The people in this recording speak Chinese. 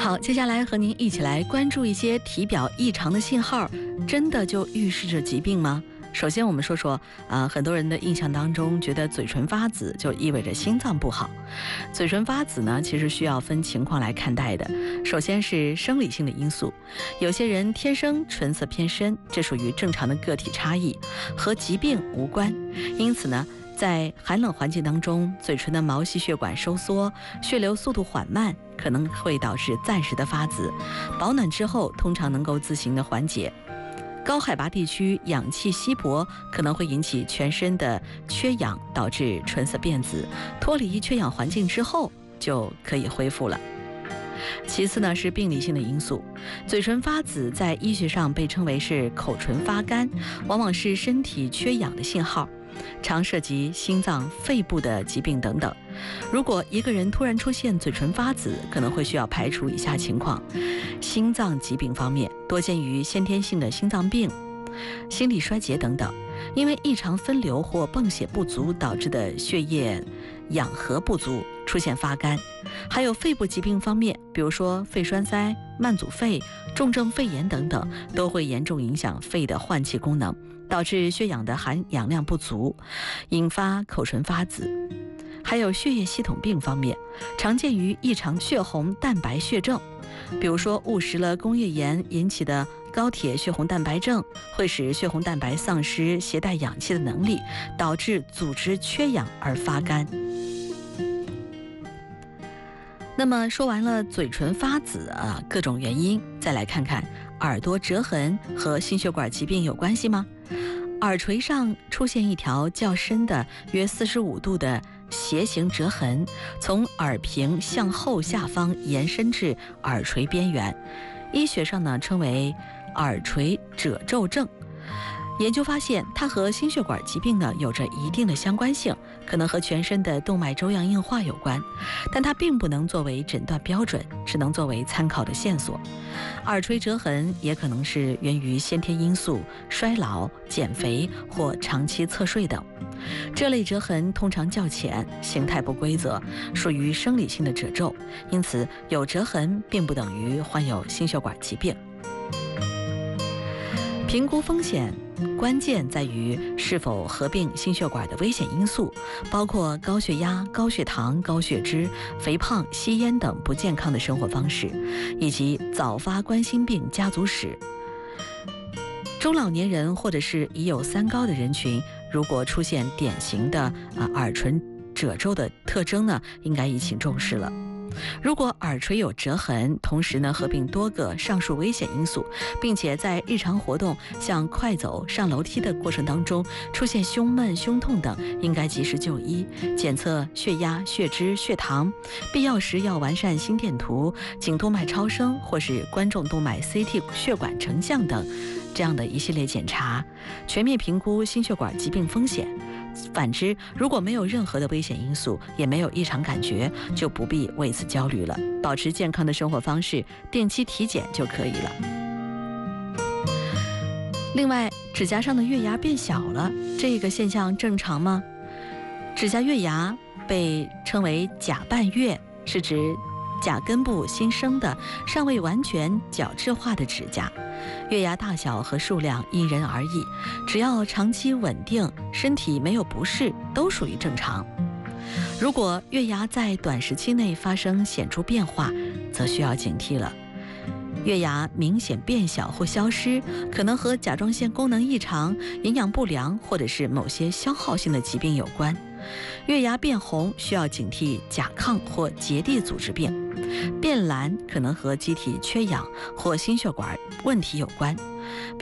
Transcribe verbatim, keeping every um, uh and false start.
好，接下来和您一起来关注一些体表异常的信号，真的就预示着疾病吗？首先我们说说啊、呃，很多人的印象当中觉得嘴唇发紫就意味着心脏不好。嘴唇发紫呢，其实需要分情况来看待的。首先是生理性的因素，有些人天生唇色偏深，这属于正常的个体差异，和疾病无关。因此呢，在寒冷环境当中，嘴唇的毛细血管收缩，血流速度缓慢，可能会导致暂时的发紫。保暖之后，通常能够自行的缓解。高海拔地区氧气稀薄，可能会引起全身的缺氧，导致唇色变紫。脱离缺氧环境之后，就可以恢复了。其次呢是病理性的因素，嘴唇发紫在医学上被称为是口唇发干，往往是身体缺氧的信号，常涉及心脏、肺部的疾病等等。如果一个人突然出现嘴唇发紫，可能会需要排除以下情况：心脏疾病方面，多见于先天性的心脏病、心力衰竭等等，因为异常分流或泵血不足导致的血液氧合不足，出现发干。还有肺部疾病方面，比如说肺栓塞、慢阻肺、重症肺炎等等，都会严重影响肺的换气功能，导致血氧的含氧量不足，引发口唇发紫。还有血液系统病方面，常见于异常血红蛋白血症，比如说误食了工业盐引起的高铁血红蛋白症，会使血红蛋白丧失携带氧气的能力，导致组织缺氧而发干。那么说完了嘴唇发紫啊各种原因，再来看看耳朵折痕和心血管疾病有关系吗？耳垂上出现一条较深的约四十五度的斜形折痕，从耳屏向后下方延伸至耳垂边缘，医学上呢称为耳垂褶皱症。研究发现，它和心血管疾病呢有着一定的相关性，可能和全身的动脉粥样硬化有关，但它并不能作为诊断标准，只能作为参考的线索。耳垂折痕也可能是源于先天因素、衰老、减肥或长期侧睡等。这类折痕通常较浅，形态不规则，属于生理性的褶皱，因此有折痕并不等于患有心血管疾病。评估风险关键在于是否合并心血管的危险因素，包括高血压、高血糖、高血脂、肥胖、吸烟等不健康的生活方式，以及早发冠心病家族史。中老年人或者是已有三高的人群，如果出现典型的啊耳唇褶皱的特征呢，应该引起重视了。如果耳垂有折痕，同时呢合并多个上述危险因素，并且在日常活动像快走、上楼梯的过程当中出现胸闷、胸痛等，应该及时就医，检测血压、血脂、血糖，必要时要完善心电图、颈动脉超声或是冠状动脉 C T 血管成像等这样的一系列检查，全面评估心血管疾病风险。反之，如果没有任何的危险因素，也没有异常感觉，就不必为此焦虑了，保持健康的生活方式，定期体检就可以了。另外，指甲上的月牙变小了，这个现象正常吗？指甲月牙被称为甲半月，是指甲根部新生的尚未完全角质化的指甲，月牙大小和数量因人而异，只要长期稳定，身体没有不适，都属于正常。如果月牙在短时期内发生显著变化，则需要警惕了。月牙明显变小或消失，可能和甲状腺功能异常、营养不良或者是某些消耗性的疾病有关。月牙变红需要警惕甲亢或结缔组织病，变蓝可能和机体缺氧或心血管问题有关。